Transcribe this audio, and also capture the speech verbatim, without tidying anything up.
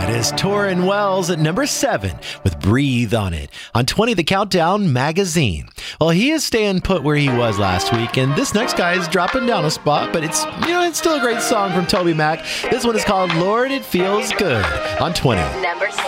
is Torrin Wells at number seven with Breathe on it. On twenty, The Countdown Magazine. Well, he is staying put where he was last week, and this next guy is dropping down a spot, but it's, you know, it's still a great song from Toby Mac. This one is called Lord, It Feels Good on twenty. Number six.